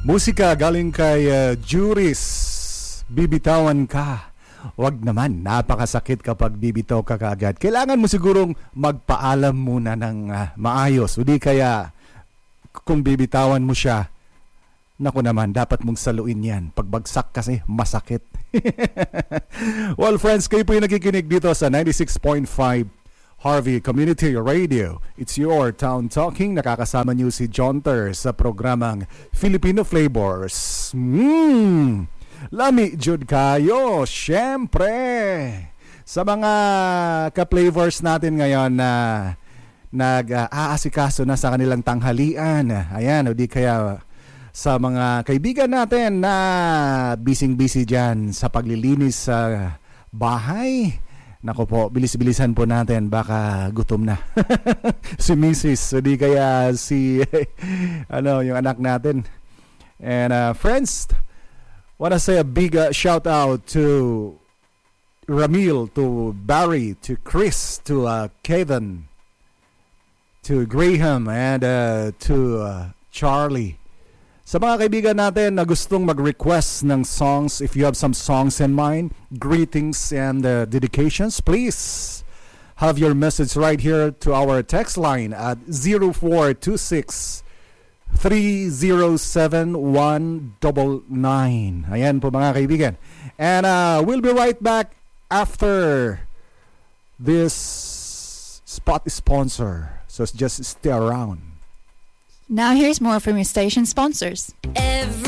Musika galing kay Juris, Bibitawan Ka. Wag naman, napakasakit kapag bibitaw ka kaagad. Kailangan mo sigurong magpaalam muna ng maayos. O di kaya, kung bibitawan mo siya, naku naman, dapat mong saluin yan. Pagbagsak kasi, masakit. Well, friends, kayo po yung nakikinig dito sa 96.5 Harvey Community Radio. It's your Town Talking. Nakakasama niyo si Jonter sa programang Filipino Flavors. Lami jud kayo, syempre. Sa mga ka-flavors natin ngayon na nag-aasikaso na sa kanilang tanghalian. Ayan, o di kaya sa mga kaibigan natin na busy-busy dyan sa paglilinis sa bahay. Nako po, bilis-bilisan po natin, baka gutom na. Si Mrs. O di kaya si yung anak natin. And friends, wanna say a big shout out to Ramil, to Barry, to Chris, to Kevin, to Graham, and to Charlie. Sa mga kaibigan natin na gustong mag-request ng songs, if you have some songs in mind, greetings and dedications, please have your message right here to our text line at 0426 307-199. Ayan po mga kaibigan. And we'll be right back after this spot sponsor. So just stay around. Now here's more from your station sponsors.